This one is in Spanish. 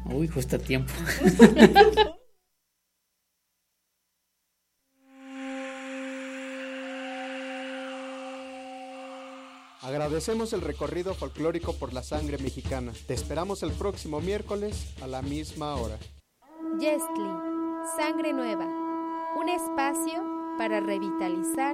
Uy, justo a tiempo. Agradecemos el recorrido folclórico por la sangre mexicana. Te esperamos el próximo miércoles a la misma hora. Yestli, Sangre Nueva, un espacio para revitalizar